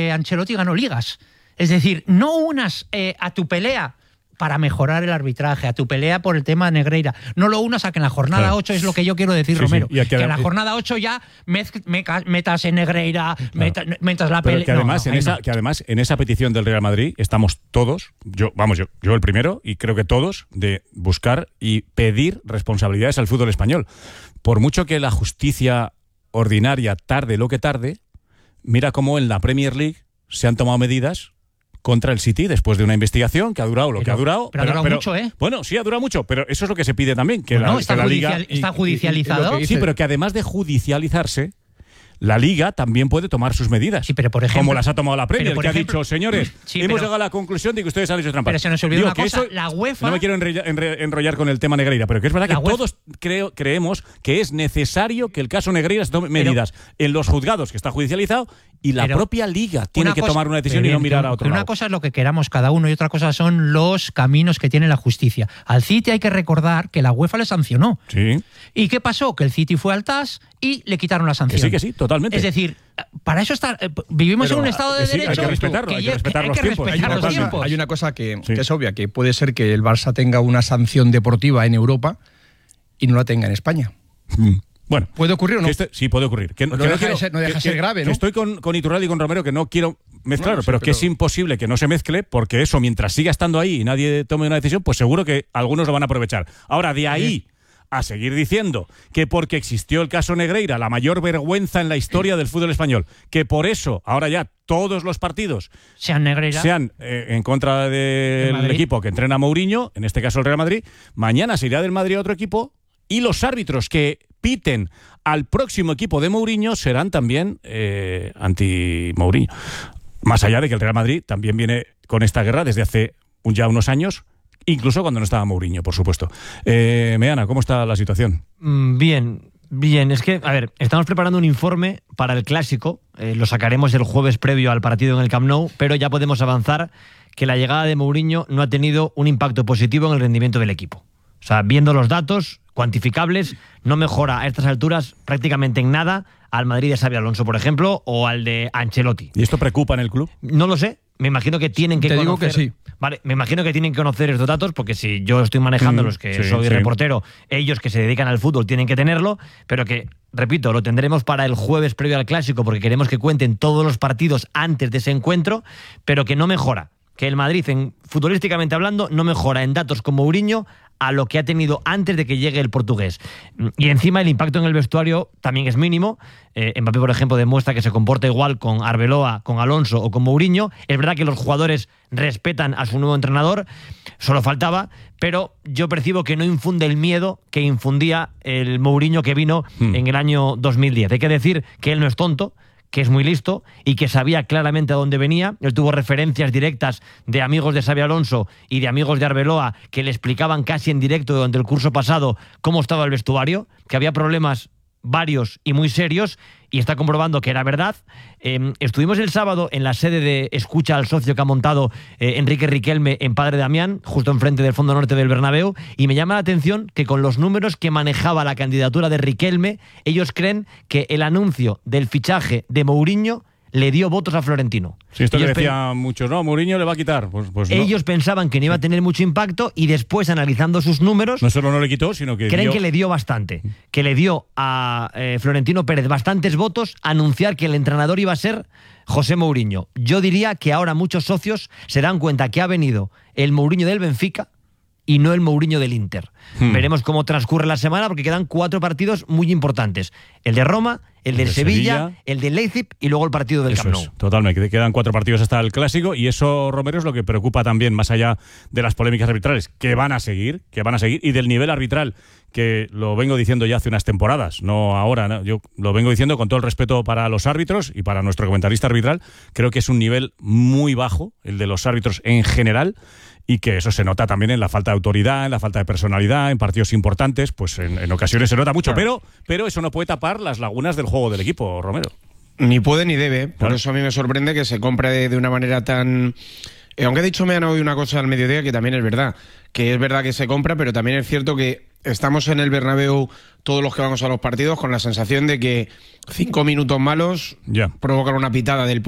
Ancelotti ganó ligas. Es decir, no unas a tu pelea para mejorar el arbitraje, a tu pelea por el tema de Negreira. No lo unas a que en la jornada 8 es lo que yo quiero decir, sí, Romero. Sí. Que en la jornada 8 ya metas en Negreira, metas la pelea. Que además en esa petición del Real Madrid estamos todos, yo el primero, y creo que todos, de buscar y pedir responsabilidades al fútbol español. Por mucho que la justicia ordinaria tarde lo que tarde, mira cómo en la Premier League se han tomado medidas contra el City después de una investigación que ha durado lo que ha durado. Pero ha durado mucho, ¿eh? Bueno, sí, ha durado mucho, pero eso es lo que se pide también. Que la Liga está judicializado. Sí, pero que además de judicializarse, la Liga también puede tomar sus medidas. Sí, pero por ejemplo, como las ha tomado la Premier, que ha dicho, señores, hemos llegado a la conclusión de que ustedes han hecho trampas. Pero se nos olvidó una cosa, la UEFA... No me quiero enrollar con el tema Negreira, pero que es verdad que todos creemos que es necesario que el caso Negreira se tome medidas en los juzgados, que está judicializado, y la propia Liga tiene que tomar una decisión y no mirar a otro lado. Una cosa es lo que queramos cada uno y otra cosa son los caminos que tiene la justicia. Al City hay que recordar que la UEFA le sancionó. Sí. ¿Y qué pasó? Que el City fue al TAS y le quitaron la sanción. Que sí, totalmente. Es decir, para eso vivimos en un estado de derecho. Hay que respetarlo, hay que respetar los tiempos. Hay una cosa que es obvia, que puede ser que el Barça tenga una sanción deportiva en Europa y no la tenga en España. Bueno, ¿puede ocurrir o no? Sí, puede ocurrir. No deja de ser grave, ¿no? Estoy con Iturralde y con Romero, que no quiero mezclarlo, pero que es imposible que no se mezcle, porque eso, mientras siga estando ahí y nadie tome una decisión, pues seguro que algunos lo van a aprovechar. Ahora, de ahí a seguir diciendo que porque existió el caso Negreira, la mayor vergüenza en la historia del fútbol español, que por eso ahora ya todos los partidos sean Negreira, sean en contra del equipo que entrena a Mourinho, en este caso el Real Madrid, mañana se irá del Madrid a otro equipo y los árbitros que piten al próximo equipo de Mourinho serán también anti-Mourinho. Más allá de que el Real Madrid también viene con esta guerra desde hace ya unos años, incluso cuando no estaba Mourinho, por supuesto. Meana, ¿cómo está la situación? Bien. Es que, a ver, estamos preparando un informe para el Clásico, lo sacaremos el jueves previo al partido en el Camp Nou, pero ya podemos avanzar que la llegada de Mourinho no ha tenido un impacto positivo en el rendimiento del equipo. O sea, viendo los datos cuantificables, no mejora a estas alturas prácticamente en nada al Madrid de Xabi Alonso, por ejemplo, o al de Ancelotti. ¿Y esto preocupa en el club? No lo sé. Me imagino que tienen que conocer... digo que sí. Vale, me imagino que tienen que conocer estos datos, porque si yo estoy manejándolos, que soy reportero, ellos que se dedican al fútbol tienen que tenerlo, pero que, repito, lo tendremos para el jueves previo al Clásico, porque queremos que cuenten todos los partidos antes de ese encuentro, pero que no mejora. Que el Madrid, futbolísticamente hablando, no mejora en datos con Mourinho a lo que ha tenido antes de que llegue el portugués. Y encima el impacto en el vestuario también es mínimo. Mbappé, por ejemplo, demuestra que se comporta igual con Arbeloa, con Alonso o con Mourinho. Es verdad que los jugadores respetan a su nuevo entrenador, solo faltaba, pero yo percibo que no infunde el miedo que infundía el Mourinho que vino en el año 2010. Hay que decir que él no es tonto, que es muy listo y que sabía claramente a dónde venía. Él tuvo referencias directas de amigos de Xabi Alonso y de amigos de Arbeloa que le explicaban casi en directo durante el curso pasado cómo estaba el vestuario, que había problemas varios y muy serios, y está comprobando que era verdad. Estuvimos el sábado en la sede de Escucha al Socio que ha montado Enrique Riquelme en Padre Damián, justo enfrente del Fondo Norte del Bernabéu, y me llama la atención que con los números que manejaba la candidatura de Riquelme, ellos creen que el anuncio del fichaje de Mourinho le dio votos a Florentino. Sí, esto que decían muchos, no, Mourinho le va a quitar. Pues no. Ellos pensaban que no iba a tener mucho impacto y después, analizando sus números, no solo no le quitó, sino que creen que le dio bastante. Que le dio a Florentino Pérez bastantes votos anunciar que el entrenador iba a ser José Mourinho. Yo diría que ahora muchos socios se dan cuenta que ha venido el Mourinho del Benfica y no el Mourinho del Inter. Veremos cómo transcurre la semana, porque quedan 4 partidos muy importantes. El de Roma, el del Sevilla, el del Leipzig y luego el partido del Camp Nou. Totalmente, quedan 4 partidos hasta el Clásico, y eso, Romero, es lo que preocupa también, más allá de las polémicas arbitrales, que van a seguir, y del nivel arbitral, que lo vengo diciendo ya hace unas temporadas, no ahora, ¿no? Yo lo vengo diciendo con todo el respeto para los árbitros y para nuestro comentarista arbitral. Creo que es un nivel muy bajo, el de los árbitros en general, y que eso se nota también en la falta de autoridad, en la falta de personalidad, en partidos importantes, pues en ocasiones se nota mucho, claro. pero eso no puede tapar las lagunas del juego del equipo, Romero. Ni puede ni debe, por eso a mí me sorprende que se compre de una manera tan... aunque he dicho me han oído una cosa al mediodía que también es verdad que se compra, pero también es cierto que estamos en el Bernabéu todos los que vamos a los partidos con la sensación de que 5 minutos malos provocan una pitada del